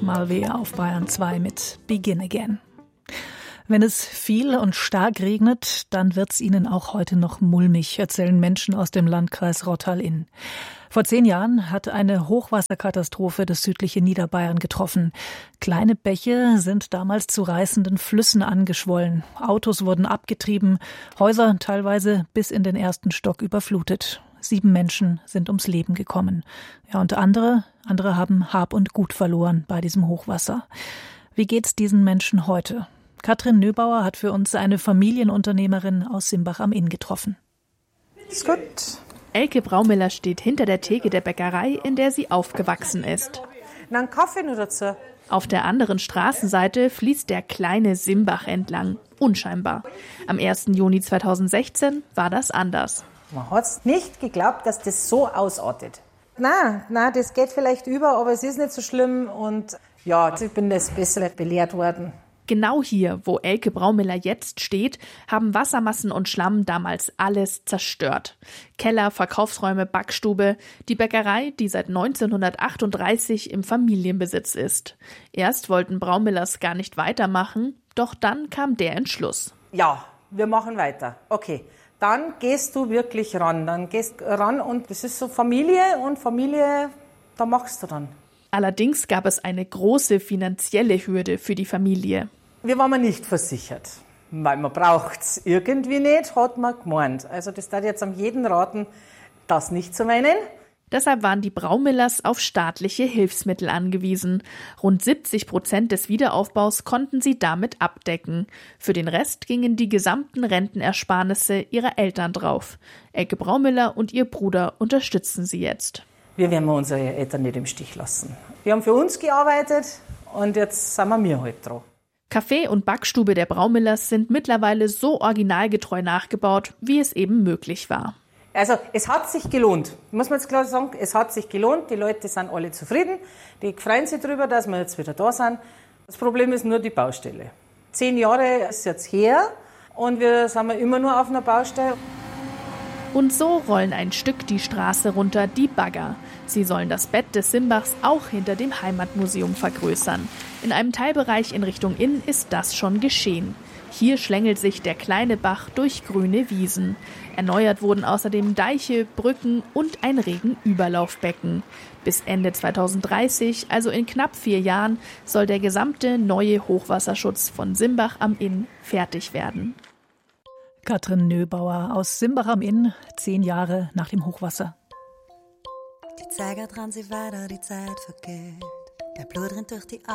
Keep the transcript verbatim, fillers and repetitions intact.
Malwe auf Bayern zwei mit Begin Again. Wenn es viel und stark regnet, dann wird's ihnen auch heute noch mulmig, erzählen Menschen aus dem Landkreis Rottal-Inn. Vor zehn Jahren hat eine Hochwasserkatastrophe das südliche Niederbayern getroffen. Kleine Bäche sind damals zu reißenden Flüssen angeschwollen. Autos wurden abgetrieben, Häuser teilweise bis in den ersten Stock überflutet. Sieben Menschen sind ums Leben gekommen. Ja, und andere, andere haben Hab und Gut verloren bei diesem Hochwasser. Wie geht's diesen Menschen heute? Katrin Nöbauer hat für uns eine Familienunternehmerin aus Simbach am Inn getroffen. Ist gut. Elke Braumiller steht hinter der Theke der Bäckerei, in der sie aufgewachsen ist. Na, einen Kaffee nur dazu. Auf der anderen Straßenseite fließt der kleine Simbach entlang. Unscheinbar. Am ersten Juni zweitausendsechzehn war das anders. Man hat es nicht geglaubt, dass das so ausartet. Nein, nein, das geht vielleicht über, aber es ist nicht so schlimm. Und ja, ich bin das besser belehrt worden. Genau hier, wo Elke Braumiller jetzt steht, haben Wassermassen und Schlamm damals alles zerstört. Keller, Verkaufsräume, Backstube, die Bäckerei, die seit neunzehnhundertachtunddreißig im Familienbesitz ist. Erst wollten Braumillers gar nicht weitermachen, doch dann kam der Entschluss. Ja, wir machen weiter. Okay, dann gehst du wirklich ran. Dann gehst ran und das ist so Familie und Familie, da machst du dann. Allerdings gab es eine große finanzielle Hürde für die Familie. Wir waren nicht versichert, weil man braucht es irgendwie nicht, hat man gemeint. Also das darf jetzt am jeden raten, das nicht zu meinen. Deshalb waren die Braumillers auf staatliche Hilfsmittel angewiesen. Rund siebzig Prozent des Wiederaufbaus konnten sie damit abdecken. Für den Rest gingen die gesamten Rentenersparnisse ihrer Eltern drauf. Elke Braumiller und ihr Bruder unterstützen sie jetzt. Wir werden unsere Eltern nicht im Stich lassen. Wir haben für uns gearbeitet und jetzt sind wir halt dran. Café und Backstube der Braumillers sind mittlerweile so originalgetreu nachgebaut, wie es eben möglich war. Also es hat sich gelohnt, muss man jetzt klar sagen, es hat sich gelohnt. Die Leute sind alle zufrieden, die freuen sich darüber, dass wir jetzt wieder da sind. Das Problem ist nur die Baustelle. Zehn Jahre ist jetzt her und wir sind immer nur auf einer Baustelle. Und so rollen ein Stück die Straße runter die Bagger. Sie sollen das Bett des Simbachs auch hinter dem Heimatmuseum vergrößern. In einem Teilbereich in Richtung Inn ist das schon geschehen. Hier schlängelt sich der kleine Bach durch grüne Wiesen. Erneuert wurden außerdem Deiche, Brücken und ein Regenüberlaufbecken. Bis Ende zweitausenddreißig, also in knapp vier Jahren, soll der gesamte neue Hochwasserschutz von Simbach am Inn fertig werden. Katrin Nöbauer aus Simbach am Inn, zehn Jahre nach dem Hochwasser. Die Zeiger dran, sie weiter, die Zeit vergeht. Der Blut rinnt durch die